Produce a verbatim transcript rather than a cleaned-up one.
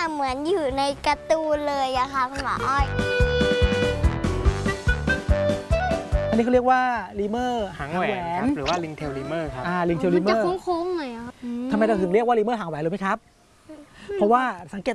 เหมือนอยู่ในการ์ตูนเลยอะค่ะคุณหมออ้อยอันนี้เขาเรียกว่าลีเมอร์หางแหวนครับหรือว่าลิงเทลลิเมอร์ครับอ่าลิงเทลลิเมอร์มันจะโค้งๆหน่อยครับทำไมเราถึงเรียกว่าลีเมอร์หางแหวนรู้ไหมครับเพราะว่าสังเกต